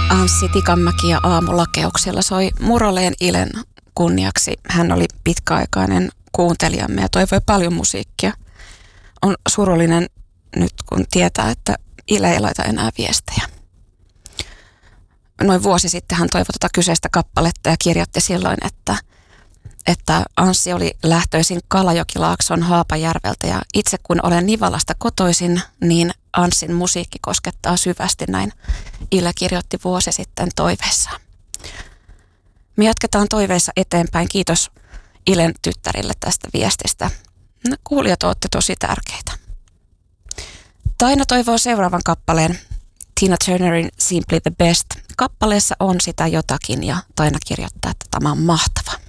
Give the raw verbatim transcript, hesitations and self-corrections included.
Anssi Tikanmäki ja Aamulakeuksella soi Muroleen Ilen kunniaksi. Hän oli pitkäaikainen kuuntelijamme ja toivoi paljon musiikkia. On surullinen nyt, kun tietää, että Ile ei laita enää viestejä. Noin vuosi sitten hän toivoi tuota kyseistä kappaletta ja kirjoitti silloin, että, että Anssi oli lähtöisin Kalajokilaakson Haapajärveltä ja itse kun olen Nivalasta kotoisin, niin Anssin musiikki koskettaa syvästi, näin Ile kirjoitti vuosi sitten toiveissaan. Me jatketaan toiveissa eteenpäin. Kiitos Ilen tyttärille tästä viestistä. No, kuulijat, olette tosi tärkeitä. Taina toivoo seuraavan kappaleen Tina Turnerin Simply the Best. Kappaleessa on sitä jotakin ja Taina kirjoittaa, että tämä on mahtava.